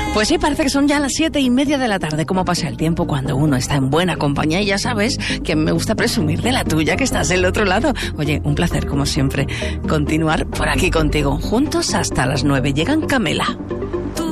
Pues sí, parece que son ya las 7:30 de la tarde. ¿Cómo pasa el tiempo cuando uno está en buena compañía? Y ya sabes que me gusta presumir de la tuya, que estás del otro lado. Oye, un placer, como siempre, continuar por aquí contigo. Juntos hasta las 9. Llegan Camela.